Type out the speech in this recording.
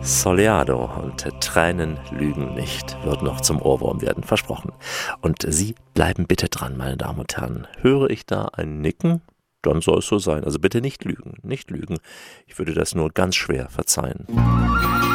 Soleado und Tränen lügen nicht, wird noch zum Ohrwurm werden, versprochen. Und Sie bleiben bitte dran, meine Damen und Herren. Höre ich da ein Nicken? Dann soll es so sein. Also bitte nicht lügen, nicht lügen. Ich würde das nur ganz schwer verzeihen.